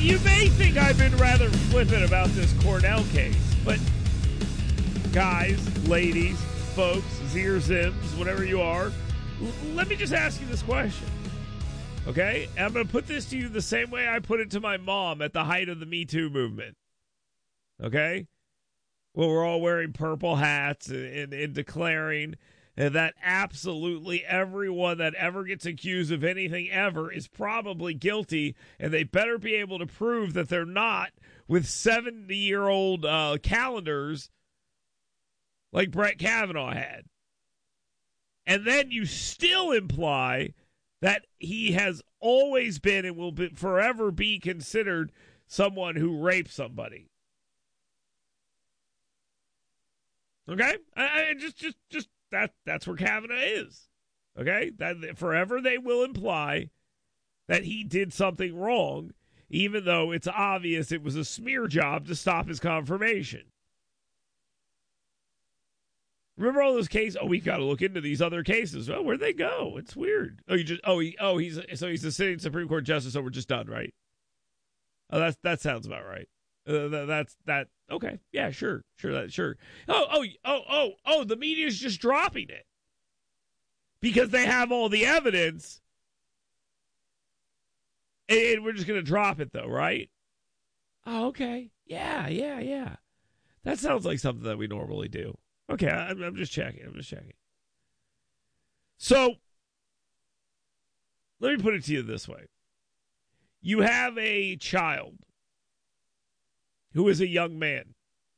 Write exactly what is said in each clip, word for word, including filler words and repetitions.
you may think I've been rather flippant about this Cornell case, but guys, ladies, folks, Zir Zims, whatever you are, l- let me just ask you this question. Okay? And I'm going to put this to you the same way I put it to my mom at the height of the Me Too movement. Okay? Well, we're all wearing purple hats and, and, and declaring that absolutely everyone that ever gets accused of anything ever is probably guilty, and they better be able to prove that they're not with seventy-year-old uh, calendars like Brett Kavanaugh had. And then you still imply that he has always been and will be, forever be considered someone who raped somebody. Okay? I, I just, just, just that that's where Kavanaugh is. Okay? That forever they will imply that he did something wrong, even though it's obvious it was a smear job to stop his confirmation. Remember all those cases? Oh, we got to look into these other cases. Oh, where'd they go? It's weird. Oh, you just oh he oh he's so he's the sitting Supreme Court justice. So we're just done, right? Oh, that's that sounds about right. Uh, that, that's that. Okay, yeah, sure, sure, that sure. Oh, oh, oh, oh, oh. The media's just dropping it because they have all the evidence, and, and we're just gonna drop it, though, right? Oh, okay, yeah, yeah, yeah. That sounds like something that we normally do. Okay, I'm, I'm just checking. I'm just checking. So, let me put it to you this way: you have a child who is a young man.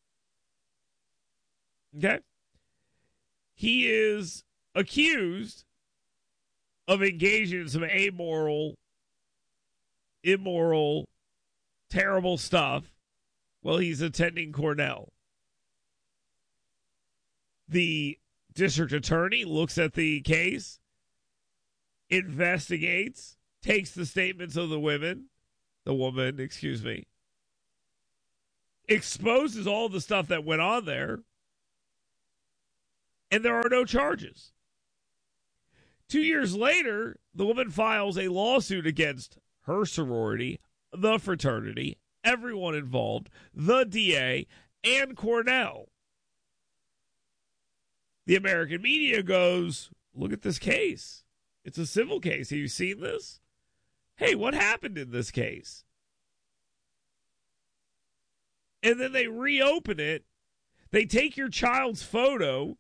Okay? He is accused of engaging in some amoral, immoral, terrible stuff while he's attending Cornell. The district attorney looks at the case, investigates, takes the statements of the women, the woman, excuse me, exposes all the stuff that went on there, and there are no charges. Two years later, the woman files a lawsuit against her sorority, the fraternity, everyone involved, the D A, and Cornell. The American media goes, look at this case. It's a civil case. Have you seen this? Hey, what happened in this case? And then they reopen it. They take your child's photo,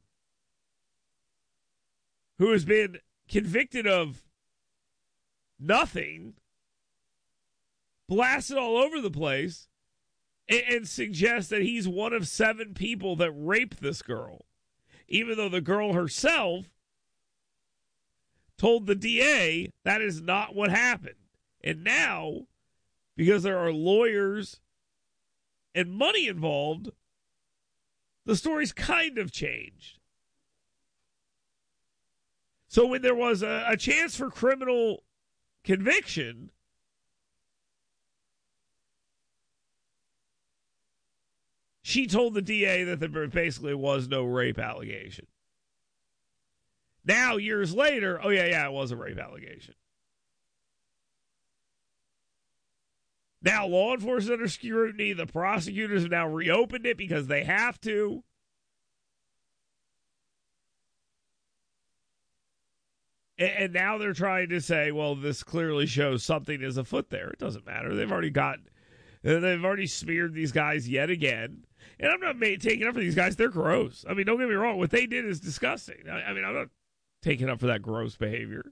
who has been convicted of nothing, blast it all over the place, and, and suggest that he's one of seven people that raped this girl, even though the girl herself told the D A that is not what happened. And now, because there are lawyers and money involved, the story's kind of changed. So when there was a, a chance for criminal conviction, she told the D A that there basically was no rape allegation. Now, years later, oh, yeah, yeah, it was a rape allegation. Now, law enforcement under scrutiny. The prosecutors have now reopened it because they have to. And, and now they're trying to say, well, this clearly shows something is afoot there. It doesn't matter. They've already got, they've already smeared these guys yet again. And I'm not taking up for these guys. They're gross. I mean, don't get me wrong. What they did is disgusting. I, I mean, I'm not taking up for that gross behavior.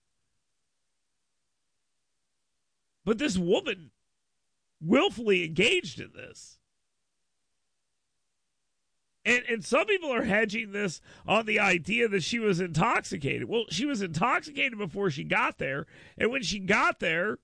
But this woman willfully engaged in this. And and some people are hedging this on the idea that she was intoxicated. Well, she was intoxicated before she got there. And when she got there,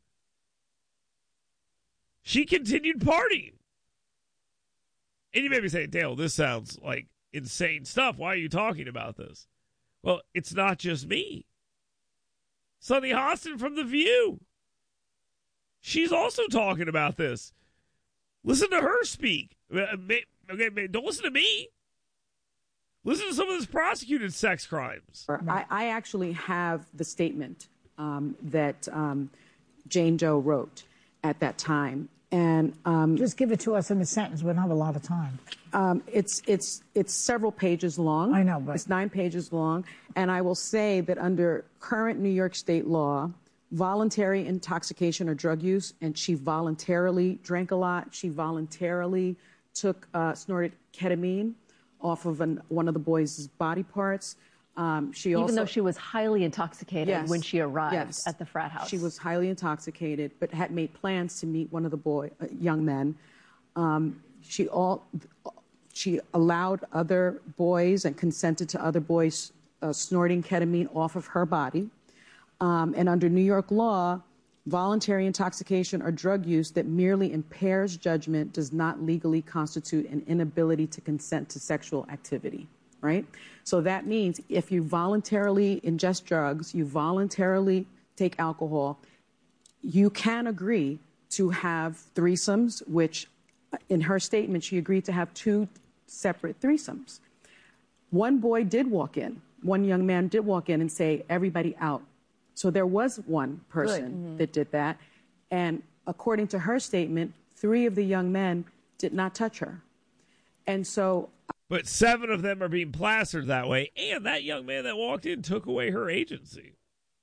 she continued partying. And you may be saying, Dale, this sounds like insane stuff. Why are you talking about this? Well, it's not just me. Sunny Hostin from The View. She's also talking about this. Listen to her speak. Okay, don't listen to me. Listen to some of this prosecuted sex crimes. I, I actually have the statement um, that um, Jane Doe wrote at that time. And um, just give it to us in a sentence. We don't have a lot of time. Um, it's it's it's several pages long. I know, but it's nine pages long. And I will say that under current New York State law, voluntary intoxication or drug use, and she voluntarily drank a lot. She voluntarily took uh, snorted ketamine off of an, one of the boys' body parts. Um, she Even also, though she was highly intoxicated yes, when she arrived yes. at the frat house. She was highly intoxicated, but had made plans to meet one of the boy, uh, young men. Um, she all, she allowed other boys and consented to other boys uh, snorting ketamine off of her body. Um, and under New York law, voluntary intoxication or drug use that merely impairs judgment does not legally constitute an inability to consent to sexual activity. Right? So that means if you voluntarily ingest drugs, you voluntarily take alcohol, you can agree to have threesomes, which in her statement, she agreed to have two separate threesomes. One boy did walk in. One young man did walk in and say, everybody out. So there was one person mm-hmm. that did that. And according to her statement, three of the young men did not touch her. And so... But seven of them are being plastered that way, and that young man that walked in took away her agency.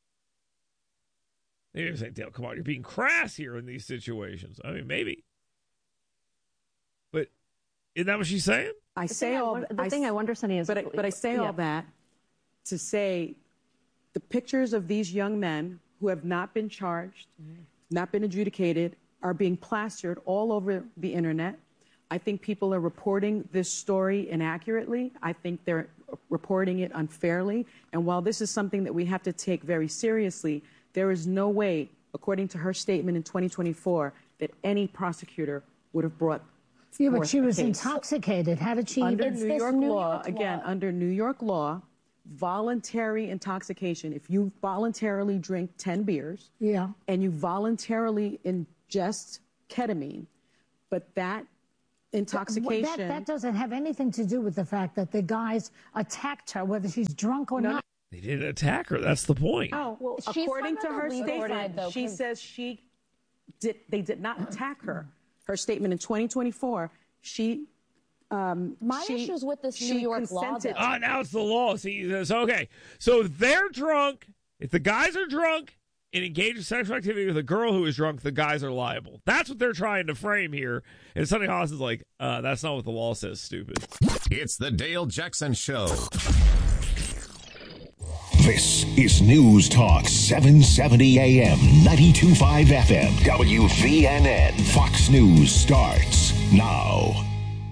You're saying, Dale, come on, you're being crass here in these situations. I mean, maybe. But isn't that what she's saying? I the say thing all I, that. The I, thing I wonder, Sonny, is... But I, but I say yeah. all that to say the pictures of these young men who have not been charged, mm-hmm. not been adjudicated, are being plastered all over the internet. I think people are reporting this story inaccurately. I think they're reporting it unfairly. And while this is something that we have to take very seriously, there is no way, according to her statement in twenty twenty-four, that any prosecutor would have brought Yeah, but she was case. intoxicated. How did she... Under It's New York New law, York again, law. under New York law, voluntary intoxication, if you voluntarily drink ten beers yeah. and you voluntarily ingest ketamine, but that intoxication... That, that doesn't have anything to do with the fact that the guys attacked her, whether she's drunk or no, not. They didn't attack her. That's the point. Oh, well, She's according to her statement, side, though, she says she did. They did not attack her. Her statement in twenty twenty-four, she... Um, My she, issues with this she New York law, though. Ah, now it's the law. See, so, okay. So they're drunk. If the guys are drunk and engage in sexual activity with a girl who is drunk, the guys are liable. That's what they're trying to frame here. And Sonny Haas is like, uh, that's not what the law says, stupid. It's the Dale Jackson Show. This is News Talk seven seventy A M, ninety-two point five F M, W V N N. Fox News starts now.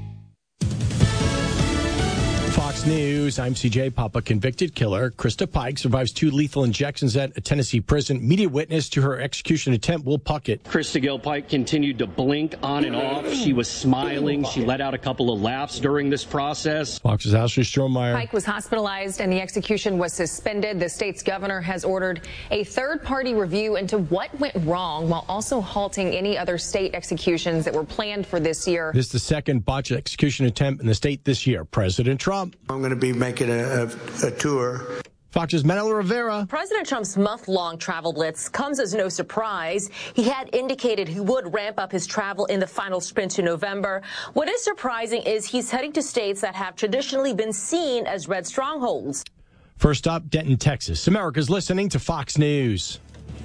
Fox News, I'm C J. Papa. Convicted killer Krista Pike survives two lethal injections at a Tennessee prison. Media witness to her execution attempt, Will Puckett. Krista Gil Pike continued to blink on and off. She was smiling. She let out a couple of laughs during this process. Fox's Ashley Strohmeyer. Pike was hospitalized and the execution was suspended. The state's governor has ordered a third-party review into what went wrong while also halting any other state executions that were planned for this year. This is the second botched execution attempt in the state this year. President Trump. I'm going to be making a, a, a tour. Fox's Manolo Rivera. President Trump's month-long travel blitz comes as no surprise. He had indicated he would ramp up his travel in the final sprint to November. What is surprising is he's heading to states that have traditionally been seen as red strongholds. First up, Denton, Texas. America's listening to Fox News.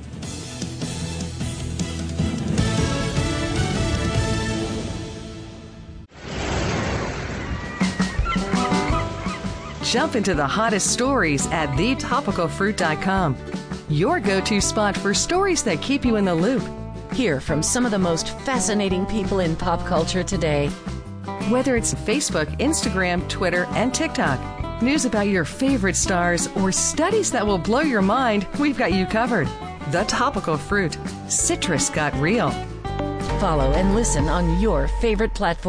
Jump into the hottest stories at the topical fruit dot com. Your go-to spot for stories that keep you in the loop. Hear from some of the most fascinating people in pop culture today. Whether it's Facebook, Instagram, Twitter, and TikTok, news about your favorite stars, or studies that will blow your mind, we've got you covered. The Topical Fruit. Citrus got real. Follow and listen on your favorite platform.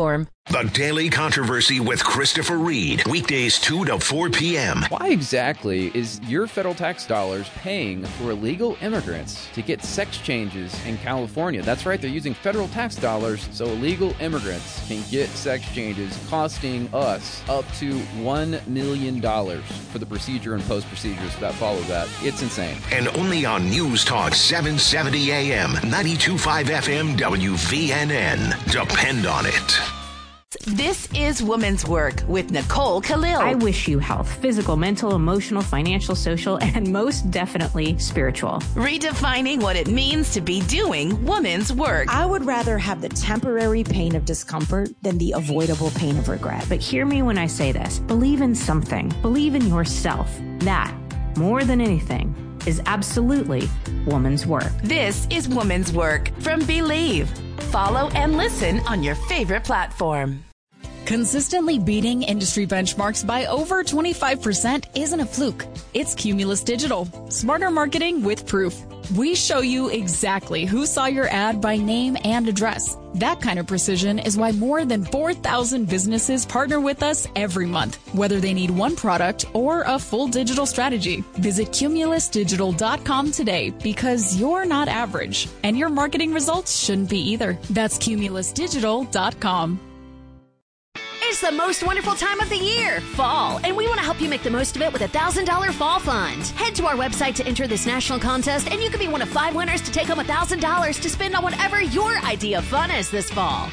The Daily Controversy with Christopher Reed. Weekdays two to four p.m. Why exactly is your federal tax dollars paying for illegal immigrants to get sex changes in California? That's right, they're using federal tax dollars so illegal immigrants can get sex changes, costing us up to one million dollars for the procedure and post-procedures that follow that. It's insane. And only on News Talk seven seventy A M, ninety-two point five F M, W V N N. Depend on it. This is Woman's Work with Nicole Khalil. I wish you health, physical, mental, emotional, financial, social, and most definitely spiritual. Redefining what it means to be doing woman's work. I would rather have the temporary pain of discomfort than the avoidable pain of regret. But hear me when I say this. Believe in something. Believe in yourself. That, more than anything, is absolutely woman's work. This is Woman's Work from Believe. Follow and listen on your favorite platform. Consistently beating industry benchmarks by over twenty-five percent isn't a fluke. It's Cumulus Digital. Smarter marketing with proof. We show you exactly who saw your ad by name and address. That kind of precision is why more than four thousand businesses partner with us every month, whether they need one product or a full digital strategy. Visit Cumulus Digital dot com today because you're not average, and your marketing results shouldn't be either. That's Cumulus Digital dot com. It's the most wonderful time of the year, fall, and we want to help you make the most of it with a one thousand dollars Fall Fund. Head to our website to enter this national contest, and you could be one of five winners to take home one thousand dollars to spend on whatever your idea of fun is this fall.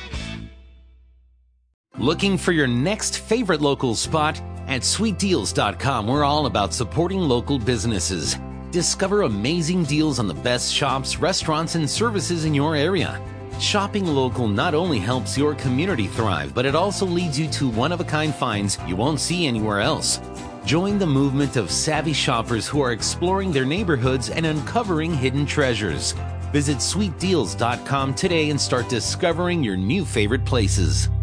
Looking for your next favorite local spot? At sweet deals dot com, we're all about supporting local businesses. Discover amazing deals on the best shops, restaurants, and services in your area. Shopping local not only helps your community thrive, but it also leads you to one-of-a-kind finds you won't see anywhere else. Join the movement of savvy shoppers who are exploring their neighborhoods and uncovering hidden treasures. Visit sweet deals dot com today and start discovering your new favorite places.